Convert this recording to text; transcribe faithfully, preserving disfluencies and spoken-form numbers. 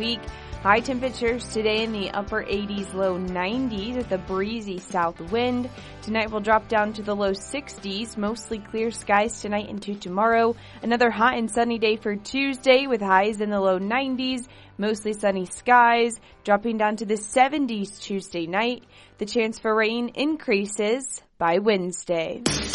week. High temperatures today in the upper eighties, low nineties with a breezy south wind. Tonight will drop down to the low sixties, mostly clear skies tonight into tomorrow. Another hot and sunny day for Tuesday with highs in the low nineties, mostly sunny skies, dropping down to the seventies Tuesday night. The chance for rain increases by Wednesday.